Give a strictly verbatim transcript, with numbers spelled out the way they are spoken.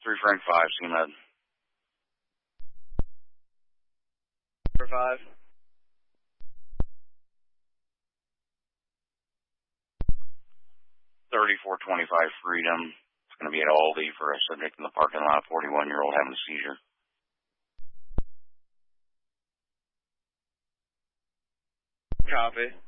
three Frank five, C Med. For five. thirty-four twenty-five Freedom. It's going to be at Aldi for a subject in the parking lot, forty-one-year-old having a seizure. Copy.